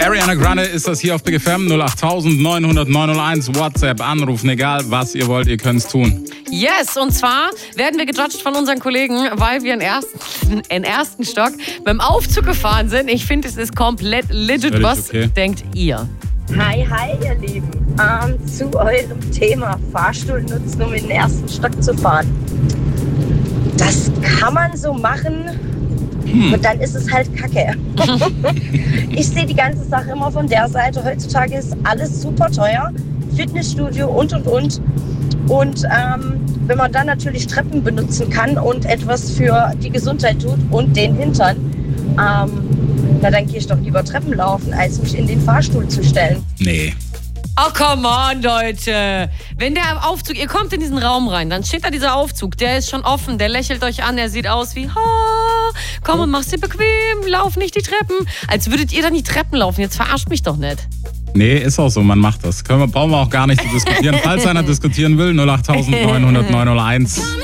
Ariana Grande ist das hier auf Big FM 08900 901. WhatsApp, anrufen, egal was ihr wollt, ihr könnt es tun. Yes, und zwar werden wir gejudged von unseren Kollegen, weil wir in ersten Stock beim Aufzug gefahren sind. Ich finde, es ist komplett legit. Was denkt ihr? Hi, ihr Lieben. Zu eurem Thema Fahrstuhl nutzen, um in den ersten Stock zu fahren. Das kann man so machen und dann ist es halt Kacke. Ich sehe die ganze Sache immer von der Seite. Heutzutage ist alles super teuer. Fitnessstudio und. Und wenn man dann natürlich Treppen benutzen kann und etwas für die Gesundheit tut und den Hintern, na dann gehe ich doch lieber Treppen laufen, als mich in den Fahrstuhl zu stellen. Nee. Oh, come on, Leute. Wenn der Aufzug, ihr kommt in diesen Raum rein, dann steht da dieser Aufzug, der ist schon offen, der lächelt euch an, der sieht aus wie, komm und mach's dir bequem, lauf nicht die Treppen. Als würdet ihr dann die Treppen laufen, jetzt verarscht mich doch nicht. Nee, ist auch so, man macht das. Brauchen wir auch gar nicht zu diskutieren. Falls einer diskutieren will, 08900 901.